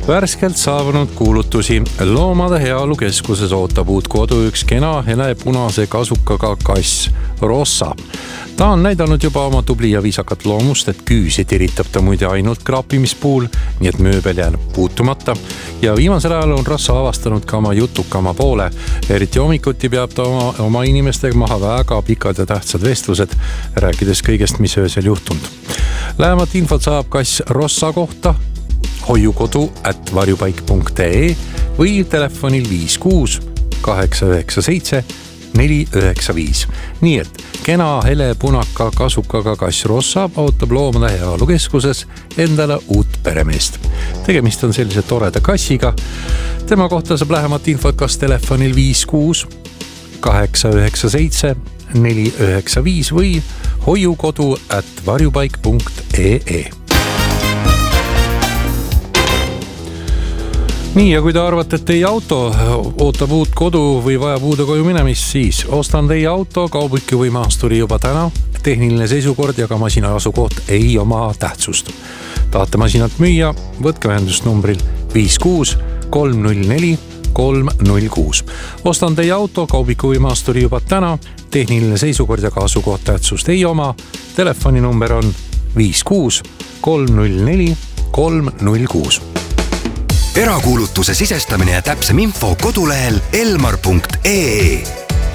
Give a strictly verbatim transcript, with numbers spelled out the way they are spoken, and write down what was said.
Värskelt saabunud kuulutusi. Loomade heaolu keskuses ootab uut kodu üks kena hele punase kasukaga kass Rossa. Ta on näidanud juba oma tubli ja viisakat loomust, et küüsi tiritab ta muide ainult kraapimispuul, nii et mööbel jääb puutumata. Ja viimasel ajal on Rossa avastanud ka oma jutukama poole. Eriti hommikuti peab ta oma, oma inimestega maha väga pikad ja tähtsad vestlused, rääkides kõigest, mis öösel juhtunud. Lähemat infot saab kass Rossa kohta hoiukodu at varjupaik punkt ee või telefonil viis kuus kaheksa üheksa seitse neli üheksa viis. Nii et kena hele punaka kasukaga kass Rossa ootab Loomade heaolu keskuses endale uut peremeest. Tegemist on sellise toreda kassiga. Tema kohta saab lähemat infot kas telefonil viis kuus kaheksa üheksa seitse neli üheksa viis või hoiukodu at varjupaik punkt ee. Nii, ja kui te arvate, et teie auto ootab uut kodu või vajab uude koju minemist, siis ostan teie auto kaubiki või maasturi juba täna. Tehniline seisukord ja ka masina asukoht ei oma tähtsust. Tahate masinat müüa, võtke ühendust numbril viis kuus kolm null neli kolm null kuus. Ostan teie auto kaubiku või maasturi juba täna. Tehniline seisukord ja ka asukoht tähtsust ei oma. Telefoninumber on viis kuus kolm null neli kolm null kuus. Erakuulutuse sisestamine ja täpsem info kodulehel elmar punkt ee.